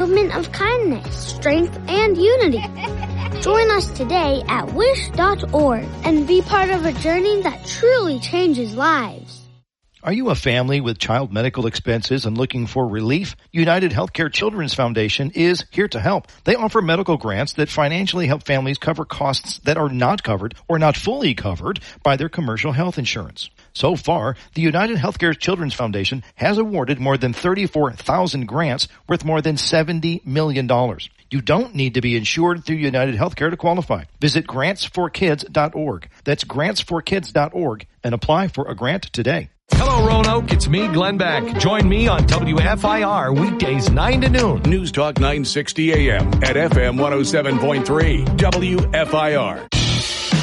movement of kindness, strength, and unity. Join us today at wish.org and be part of a journey that truly changes lives. Are you a family with child medical expenses and looking for relief? United Healthcare Children's Foundation is here to help. They offer medical grants that financially help families cover costs that are not covered or not fully covered by their commercial health insurance. So far, the United Healthcare Children's Foundation has awarded more than 34,000 grants worth more than $70 million. You don't need to be insured through United Healthcare to qualify. Visit grantsforkids.org. That's grantsforkids.org and apply for a grant today. Hello, Roanoke. It's me, Glenn Beck. Join me on WFIR weekdays 9 to noon. News Talk 960 AM at FM 107.3 WFIR.